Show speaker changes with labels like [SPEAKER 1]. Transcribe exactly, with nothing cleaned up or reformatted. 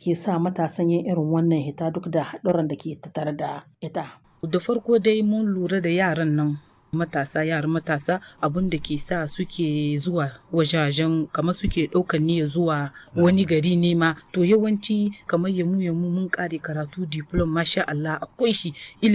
[SPEAKER 1] ke sa matasan yin irin wannan hita duk da haɗurran da ke tattare da ita?
[SPEAKER 2] Da farko dai mun lura da yaran nan matasa yaran matasa abun da ke sa suke zuwa wajajen kamar suke ɗaukan niyya zuwa wani gari ne ma to yawanci kamar yamu yamu mun kare karatu diploma masha Allah akwai shi